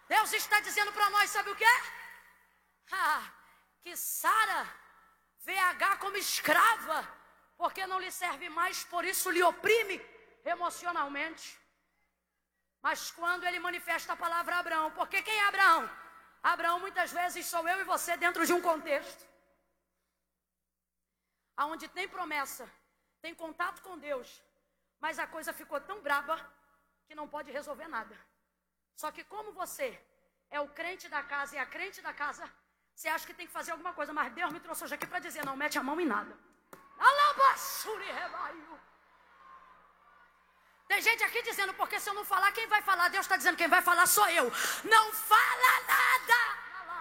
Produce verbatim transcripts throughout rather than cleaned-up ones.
Deus está dizendo para nós, sabe o quê? Ah, que Sara vê Agar como escrava, porque não lhe serve mais, por isso lhe oprime emocionalmente. Mas quando ele manifesta a palavra a Abraão, porque quem é Abraão? Abraão muitas vezes sou eu e você dentro de um contexto aonde tem promessa, tem contato com Deus, mas a coisa ficou tão braba que não pode resolver nada. Só que como você é o crente da casa e a crente da casa, você acha que tem que fazer alguma coisa, mas Deus me trouxe hoje aqui para dizer, não mete a mão em nada. Alabassuri rebaio. Tem gente aqui dizendo, porque se eu não falar, quem vai falar? Deus está dizendo, quem vai falar sou eu. Não fala nada.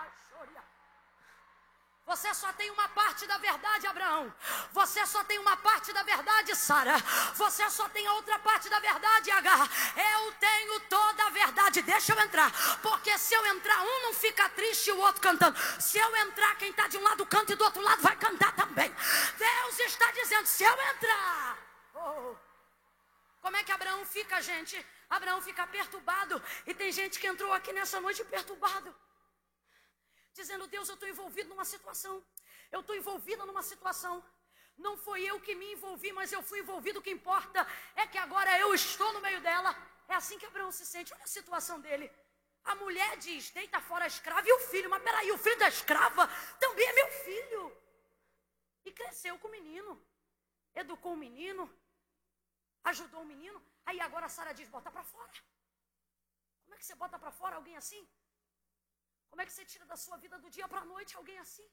Você só tem uma parte da verdade, Abraão. Você só tem uma parte da verdade, Sara. Você só tem a outra parte da verdade, Agar. Eu tenho toda a verdade. Deixa eu entrar. Porque se eu entrar, um não fica triste e o outro cantando. Se eu entrar, quem está de um lado canta e do outro lado vai cantar também. Deus está dizendo, se eu entrar... Oh. Como é que Abraão fica, gente? Abraão fica perturbado. E tem gente que entrou aqui nessa noite perturbado. Dizendo, Deus, eu estou envolvido numa situação. Eu estou envolvida numa situação. Não foi eu que me envolvi, mas eu fui envolvido. O que importa é que agora eu estou no meio dela. É assim que Abraão se sente. Olha a situação dele. A mulher diz, deita fora a escrava e o filho. Mas peraí, o filho da escrava também é meu filho. E cresceu com o menino. Educou o menino. Ajudou o menino. Aí agora a Sara diz, bota para fora. Como é que você bota para fora alguém assim? Como é que você tira da sua vida do dia para a noite alguém assim?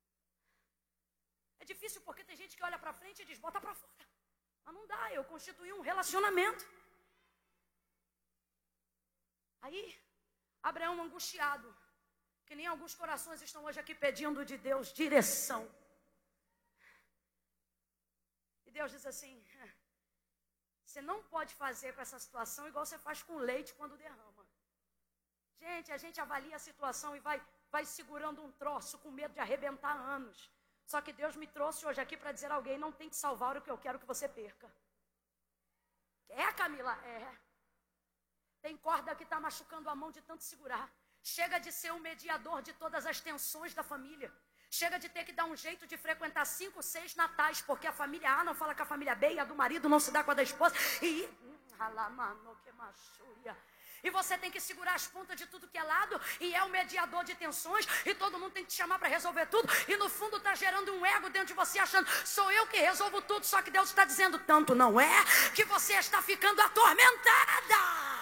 É difícil porque tem gente que olha para frente e diz, bota para fora. Mas não dá, eu constituí um relacionamento. Aí, Abraão angustiado, que nem alguns corações estão hoje aqui pedindo de Deus direção. E Deus diz assim, você não pode fazer com essa situação igual você faz com leite quando derrama. Gente, a gente avalia a situação e vai, vai segurando um troço com medo de arrebentar anos. Só que Deus me trouxe hoje aqui para dizer a alguém, não tem que salvar o que eu quero que você perca. É, Camila? É. Tem corda que está machucando a mão de tanto segurar. Chega de ser o mediador de todas as tensões da família. Chega de ter que dar um jeito de frequentar cinco, seis natais, porque a família A não fala com a família B e a do marido não se dá com a da esposa. E... E você tem que segurar as pontas de tudo que é lado, e é o mediador de tensões, e todo mundo tem que te chamar para resolver tudo, e no fundo está gerando um ego dentro de você, achando, sou eu que resolvo tudo, só que Deus está dizendo, tanto não é, que você está ficando atormentada.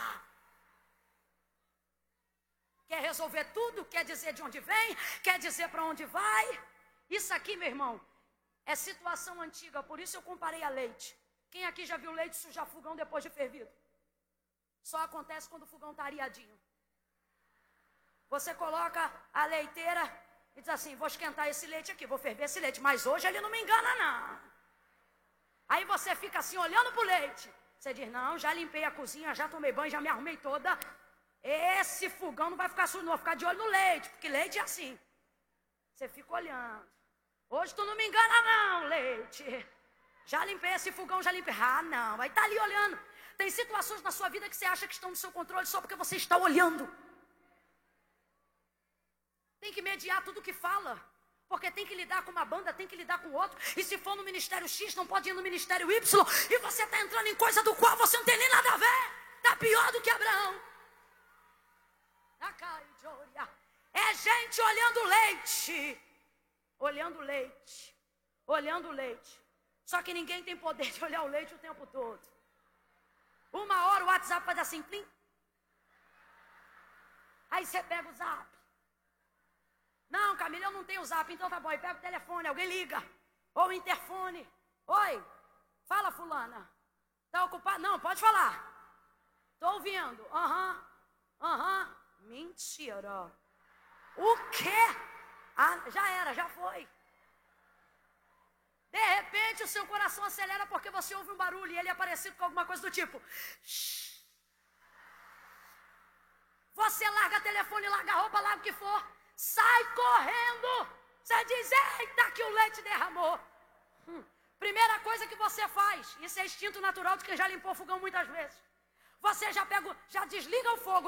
Quer resolver tudo, quer dizer de onde vem, quer dizer para onde vai. Isso aqui, meu irmão, é situação antiga, por isso eu comparei a leite. Quem aqui já viu leite sujar fogão depois de fervido? Só acontece quando o fogão está areadinho. Você coloca a leiteira e diz assim, vou esquentar esse leite aqui, vou ferver esse leite, mas hoje ele não me engana não. Aí você fica assim olhando para o leite. Você diz, não, já limpei a cozinha, já tomei banho, já me arrumei toda. Esse fogão não vai ficar sujo, não, vou ficar de olho no leite, porque leite é assim. Você fica olhando. Hoje tu não me engana não, leite. Já limpei esse fogão, já limpei. Ah, não, aí tá ali olhando. Tem situações na sua vida que você acha que estão no seu controle só porque você está olhando. Tem que mediar tudo que fala. Porque tem que lidar com uma banda, tem que lidar com outro. E se for no ministério X, não pode ir no ministério Y. E você está entrando em coisa do qual você não tem nem nada a ver. Está pior do que Abraão. É gente olhando leite. Olhando leite. Olhando leite. Só que ninguém tem poder de olhar o leite o tempo todo. Uma hora o WhatsApp faz assim, plim. Aí você pega o zap. Não, Camila, eu não tenho zap, então tá bom. Aí pega o telefone, alguém liga. Ou o interfone. Oi, fala fulana. Tá ocupado? Não, pode falar. Tô ouvindo. Aham, uhum. aham. Uhum. Mentira. O quê? Ah, já era, já foi. De repente o seu coração acelera porque você ouve um barulho e ele é parecido com alguma coisa do tipo. Shhh. Você larga o telefone, larga a roupa, larga o que for. Sai correndo. Você diz, eita que o leite derramou. Hum. Primeira coisa que você faz, isso é instinto natural de quem já limpou o fogão muitas vezes. Você já pega, já desliga o fogo.